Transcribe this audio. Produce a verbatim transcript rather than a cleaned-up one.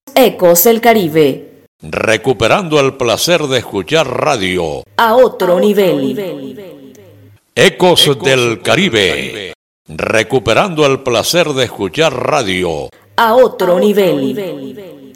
Ecos del Caribe. Recuperando el placer de escuchar radio. A otro nivel. Ecos, Ecos del Caribe. Caribe. Recuperando el placer de escuchar radio. A otro, a otro nivel. nivel.